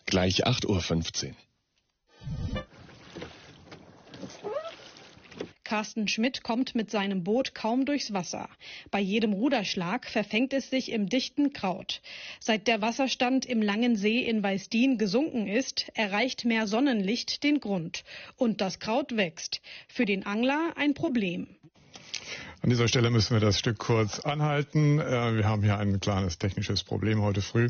Gleich 8:15 Uhr. Carsten Schmidt kommt mit seinem Boot kaum durchs Wasser. Bei jedem Ruderschlag verfängt es sich im dichten Kraut. Seit der Wasserstand im Langen See in Weißdien gesunken ist, erreicht mehr Sonnenlicht den Grund. Und das Kraut wächst. Für den Angler ein Problem. An dieser Stelle müssen wir das Stück kurz anhalten. Wir haben hier ein kleines technisches Problem heute früh.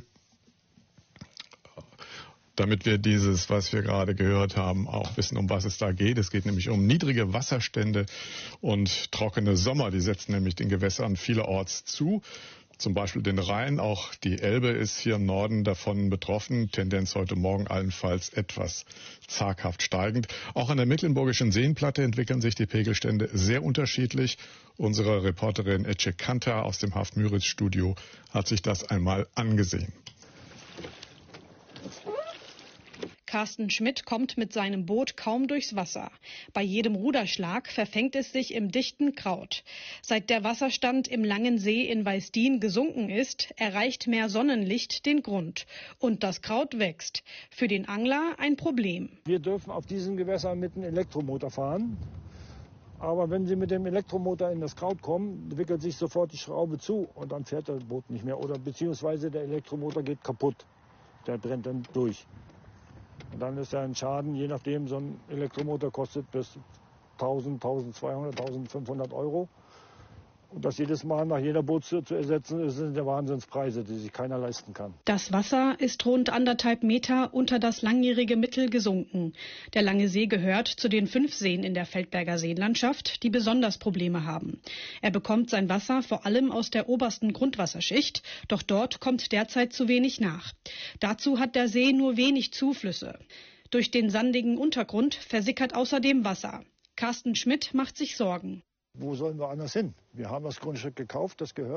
Damit wir dieses, was wir gerade gehört haben, auch wissen, um was es da geht. Es geht nämlich um niedrige Wasserstände und trockene Sommer. Die setzen nämlich den Gewässern vielerorts zu. Zum Beispiel den Rhein, auch die Elbe ist hier im Norden davon betroffen. Tendenz heute Morgen allenfalls etwas zaghaft steigend. Auch an der Mecklenburgischen Seenplatte entwickeln sich die Pegelstände sehr unterschiedlich. Unsere Reporterin Ece Kanter aus dem Haft-Müritz-Studio hat sich das einmal angesehen. Carsten Schmidt kommt mit seinem Boot kaum durchs Wasser. Bei jedem Ruderschlag verfängt es sich im dichten Kraut. Seit der Wasserstand im Langen See in Weißdien gesunken ist, erreicht mehr Sonnenlicht den Grund. Und das Kraut wächst. Für den Angler ein Problem. Wir dürfen auf diesen Gewässern mit einem Elektromotor fahren. Aber wenn Sie mit dem Elektromotor in das Kraut kommen, wickelt sich sofort die Schraube zu und dann fährt das Boot nicht mehr. Oder beziehungsweise der Elektromotor geht kaputt. Der brennt dann durch. Und dann ist ja ein Schaden, je nachdem, so ein Elektromotor kostet bis 1.000, 1.200, 1.500 Euro. Und das jedes Mal nach jeder Bootstour zu ersetzen, sind ja Wahnsinnspreise, die sich keiner leisten kann. Das Wasser ist rund 1,5 Meter unter das langjährige Mittel gesunken. Der Lange See gehört zu den 5 Seen in der Feldberger Seenlandschaft, die besonders Probleme haben. Er bekommt sein Wasser vor allem aus der obersten Grundwasserschicht, doch dort kommt derzeit zu wenig nach. Dazu hat der See nur wenig Zuflüsse. Durch den sandigen Untergrund versickert außerdem Wasser. Carsten Schmidt macht sich Sorgen. Wo sollen wir anders hin? Wir haben das Grundstück gekauft, das gehört